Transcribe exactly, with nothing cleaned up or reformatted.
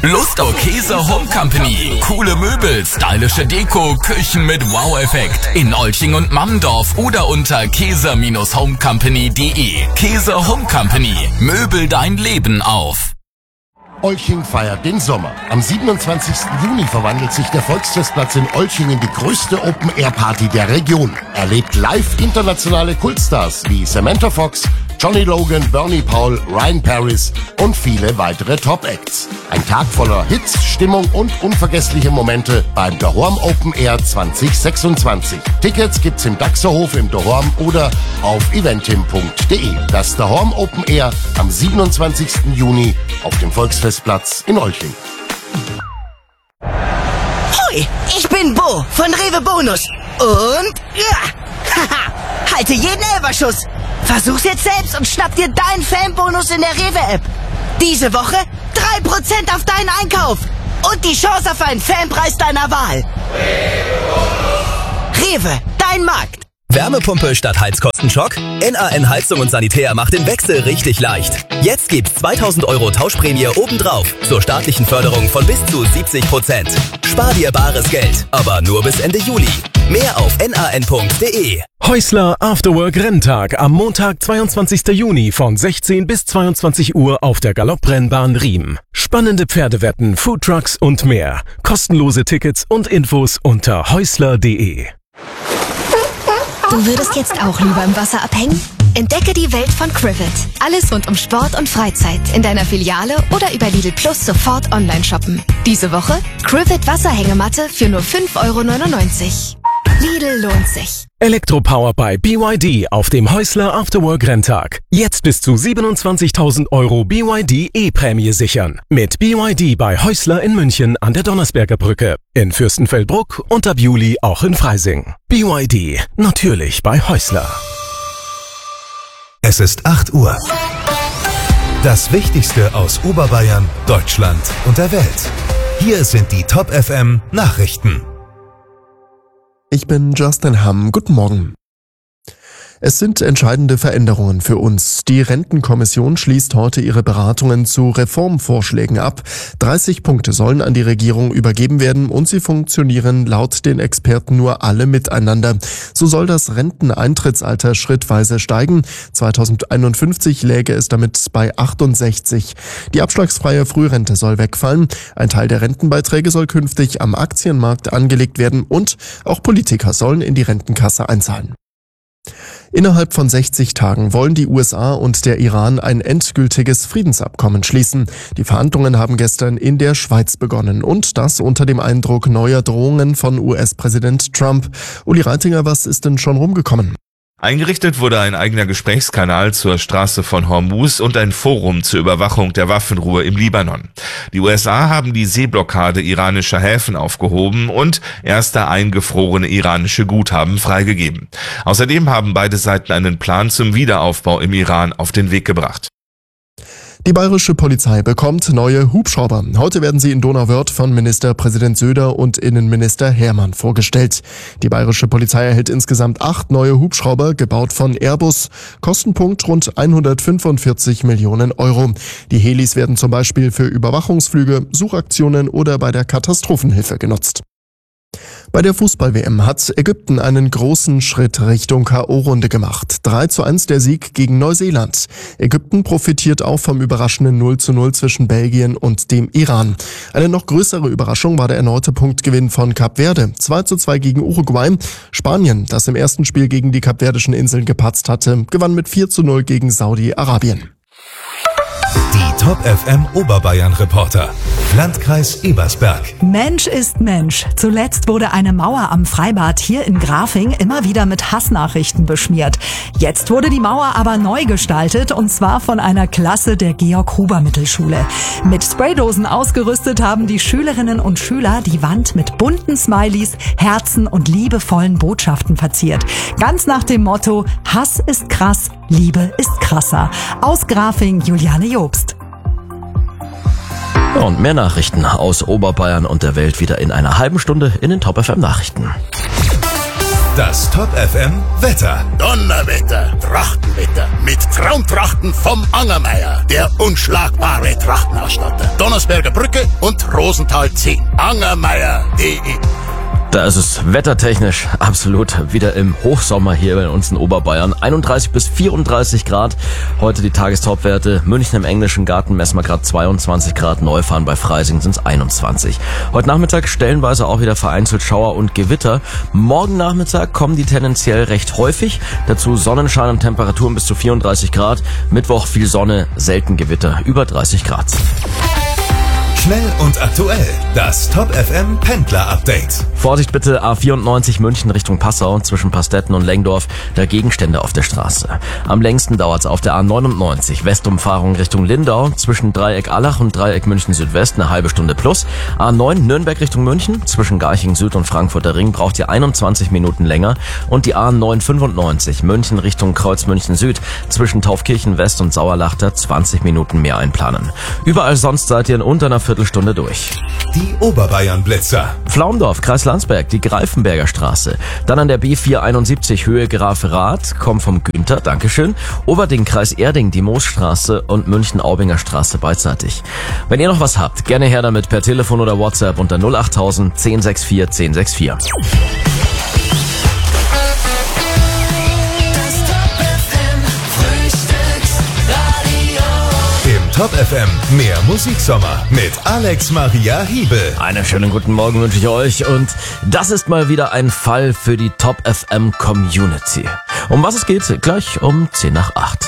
Lust auf Käse Home Company. Coole Möbel, stylische Deko, Küchen mit Wow-Effekt. In Olching und Mammendorf oder unter käse home company punkt de. Käse Home Company. Möbel dein Leben auf. Olching feiert den Sommer. Am siebenundzwanzigsten Juni verwandelt sich der Volksfestplatz in Olching in die größte Open-Air-Party der Region. Erlebt live internationale Kultstars wie Samantha Fox, Johnny Logan, Bernie Paul, Ryan Paris und viele weitere Top-Acts. Ein Tag voller Hits, Stimmung und unvergessliche Momente beim Dahorm Open Air zwanzig sechsundzwanzig. Tickets gibt's im Daxerhof im Dahorm oder auf eventim punkt de. Das Dahorm Open Air am siebenundzwanzigsten Juni auf dem Volksfestplatz in Olching. Hoi, ich bin Bo von Rewe Bonus. Und ja, haha, halte jeden Elferschuss. Versuch's jetzt selbst und schnapp dir deinen Fanbonus in der Rewe-App. Diese Woche drei Prozent auf deinen Einkauf und die Chance auf einen Fanpreis deiner Wahl. Rewe, dein Markt. Wärmepumpe statt Heizkostenschock? N A N Heizung und Sanitär macht den Wechsel richtig leicht. Jetzt gibt's zweitausend Euro Tauschprämie obendrauf zur staatlichen Förderung von bis zu siebzig Prozent. Spar dir bares Geld, aber nur bis Ende Juli. Mehr auf n a n punkt de. Häusler Afterwork Renntag am Montag, zweiundzwanzigsten Juni von sechzehn bis zweiundzwanzig Uhr auf der Galopprennbahn Riem. Spannende Pferdewetten, Foodtrucks und mehr. Kostenlose Tickets und Infos unter häusler punkt de. Du würdest jetzt auch lieber im Wasser abhängen? Entdecke die Welt von Crivet. Alles rund um Sport und Freizeit in deiner Filiale oder über Lidl Plus sofort online shoppen. Diese Woche Crivet Wasserhängematte für nur fünf Euro neunundneunzig. Lidl lohnt sich. Elektropower bei B Y D auf dem Häusler Afterwork Renntag. Jetzt bis zu siebenundzwanzigtausend Euro B Y D E-Prämie sichern. Mit B Y D bei Häusler in München an der Donnersberger Brücke, in Fürstenfeldbruck und ab Juli auch in Freising. B Y D, natürlich bei Häusler. Es ist acht Uhr. Das Wichtigste aus Oberbayern, Deutschland und der Welt. Hier sind die Top F M Nachrichten. Ich bin Justin Hamm. Guten Morgen. Es sind entscheidende Veränderungen für uns. Die Rentenkommission schließt heute ihre Beratungen zu Reformvorschlägen ab. dreißig Punkte sollen an die Regierung übergeben werden und sie funktionieren laut den Experten nur alle miteinander. So soll das Renteneintrittsalter schrittweise steigen. zweitausendeinundfünfzig läge es damit bei achtundsechzig. Die abschlagsfreie Frührente soll wegfallen. Ein Teil der Rentenbeiträge soll künftig am Aktienmarkt angelegt werden und auch Politiker sollen in die Rentenkasse einzahlen. Innerhalb von sechzig Tagen wollen die U S A und der Iran ein endgültiges Friedensabkommen schließen. Die Verhandlungen haben gestern in der Schweiz begonnen und das unter dem Eindruck neuer Drohungen von U S-Präsident Trump. Uli Reitinger, was ist denn schon rumgekommen? Eingerichtet wurde ein eigener Gesprächskanal zur Straße von Hormuz und ein Forum zur Überwachung der Waffenruhe im Libanon. Die U S A haben die Seeblockade iranischer Häfen aufgehoben und erste eingefrorene iranische Guthaben freigegeben. Außerdem haben beide Seiten einen Plan zum Wiederaufbau im Iran auf den Weg gebracht. Die bayerische Polizei bekommt neue Hubschrauber. Heute werden sie in Donauwörth von Ministerpräsident Söder und Innenminister Hermann vorgestellt. Die bayerische Polizei erhält insgesamt acht neue Hubschrauber, gebaut von Airbus. Kostenpunkt rund hundertfünfundvierzig Millionen Euro. Die Helis werden zum Beispiel für Überwachungsflüge, Suchaktionen oder bei der Katastrophenhilfe genutzt. Bei der Fußball-W M hat Ägypten einen großen Schritt Richtung K O-Runde gemacht. drei zu eins der Sieg gegen Neuseeland. Ägypten profitiert auch vom überraschenden null zu null zwischen Belgien und dem Iran. Eine noch größere Überraschung war der erneute Punktgewinn von Kap Verde. zwei zu zwei gegen Uruguay. Spanien, das im ersten Spiel gegen die kapverdischen Inseln gepatzt hatte, gewann mit vier zu null gegen Saudi-Arabien. Die Top F M Oberbayern Reporter. Landkreis Ebersberg. Mensch ist Mensch. Zuletzt wurde eine Mauer am Freibad hier in Grafing immer wieder mit Hassnachrichten beschmiert. Jetzt wurde die Mauer aber neu gestaltet und zwar von einer Klasse der Georg-Huber-Mittelschule. Mit Spraydosen ausgerüstet haben die Schülerinnen und Schüler die Wand mit bunten Smileys, Herzen und liebevollen Botschaften verziert. Ganz nach dem Motto: Hass ist krass, Liebe ist krasser. Aus Grafing, Juliane Jobst. Und mehr Nachrichten aus Oberbayern und der Welt wieder in einer halben Stunde in den Top F M Nachrichten. Das Top F M Wetter. Donnerwetter, Trachtenwetter mit Traumtrachten vom Angermeier, der unschlagbare Trachtenausstatter. Donnersberger Brücke und Rosental zehn. Angermeier punkt de. Da ist es wettertechnisch absolut wieder im Hochsommer hier bei uns in Oberbayern. einunddreißig bis vierunddreißig Grad. Heute die Tagestopwerte. München im Englischen Garten messen wir gerade zweiundzwanzig Grad. Neufahren bei Freising sind es einundzwanzig. Heute Nachmittag stellenweise auch wieder vereinzelt Schauer und Gewitter. Morgen Nachmittag kommen die tendenziell recht häufig. Dazu Sonnenschein und Temperaturen bis zu vierunddreißig Grad. Mittwoch viel Sonne, selten Gewitter, über dreißig Grad. Schnell und aktuell. Das Top F M Pendler Update. Vorsicht bitte, A vierundneunzig München Richtung Passau zwischen Pastetten und Lengdorf, da Gegenstände auf der Straße. Am längsten dauert's auf der A neunundneunzig Westumfahrung Richtung Lindau zwischen Dreieck Allach und Dreieck München Südwest eine halbe Stunde plus. A neun Nürnberg Richtung München zwischen Garching Süd und Frankfurter Ring braucht ihr einundzwanzig Minuten länger und die A neunhundertfünfundneunzig München Richtung Kreuz München Süd zwischen Taufkirchen West und Sauerlachter zwanzig Minuten mehr einplanen. Überall sonst seid ihr in unter einer Viertelstunde durch. Die Oberbayern Blitzer. Pflaumdorf, Kreis Landsberg, die Greifenberger Straße. Dann an der B vierhunderteinundsiebzig Höhe Graf Rath, kommt vom Günther, Dankeschön. Oberding, Kreis Erding, die Moosstraße und München-Aubinger Straße beidseitig. Wenn ihr noch was habt, gerne her damit per Telefon oder WhatsApp unter null achttausend zehn sechs vier zehn sechs vier. Top F M, mehr Musiksommer mit Alex Maria Hiebel. Einen schönen guten Morgen wünsche ich euch und das ist mal wieder ein Fall für die Top F M Community. Um was es geht, gleich um zehn nach acht.